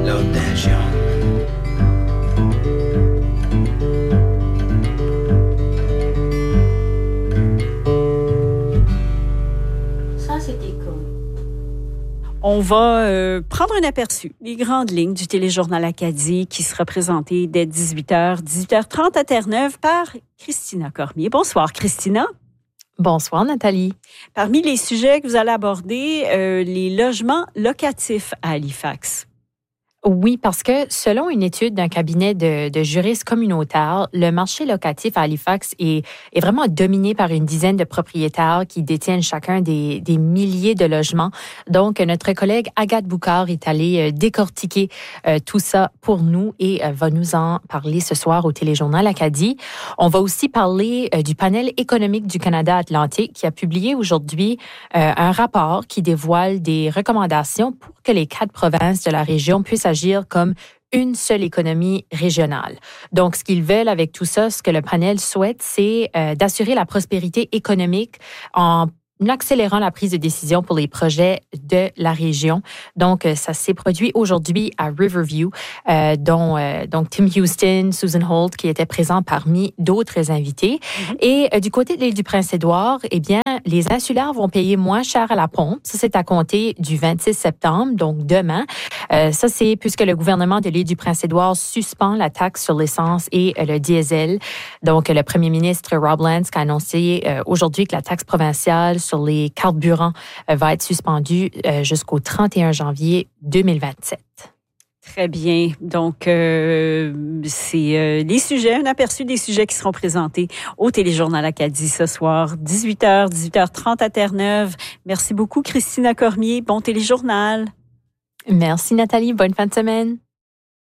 l'obtention. Ça, c'était cool. On va prendre un aperçu des grandes lignes du téléjournal Acadie qui sera présenté dès 18h, 18h30 à Terre-Neuve par Christina Cormier. Bonsoir, Christina. Bonsoir, Nathalie. Parmi les sujets que vous allez aborder, les logements locatifs à Halifax. Oui, parce que selon une étude d'un cabinet de juristes communautaires, le marché locatif à Halifax est vraiment dominé par une dizaine de propriétaires qui détiennent chacun des milliers de logements. Donc, notre collègue Agathe Boucard est allée décortiquer tout ça pour nous et va nous en parler ce soir au Téléjournal Acadie. On va aussi parler du panel économique du Canada Atlantique qui a publié aujourd'hui un rapport qui dévoile des recommandations pour que les 4 provinces de la région puissent agir comme une seule économie régionale. Donc, ce qu'ils veulent avec tout ça, ce que le panel souhaite, c'est d'assurer la prospérité économique en accélérant la prise de décision pour les projets de la région. Donc, ça s'est produit aujourd'hui à Riverview, donc Tim Houston, Susan Holt, qui étaient présents parmi d'autres invités. Et du côté de l'île du Prince-Édouard, eh bien, les insulaires vont payer moins cher à la pompe. Ça, c'est à compter du 26 septembre, donc demain. Ça, c'est puisque le gouvernement de l'île du Prince-Édouard suspend la taxe sur l'essence et le diesel. Donc, le premier ministre Rob Lansk a annoncé aujourd'hui que la taxe provinciale sur les carburants va être suspendue jusqu'au 31 janvier 2027. Très bien. Donc, c'est des sujets, un aperçu des sujets qui seront présentés au Téléjournal Acadie ce soir, 18h, 18h30 à Terre-Neuve. Merci beaucoup, Christina Cormier. Bon téléjournal. Merci, Nathalie. Bonne fin de semaine.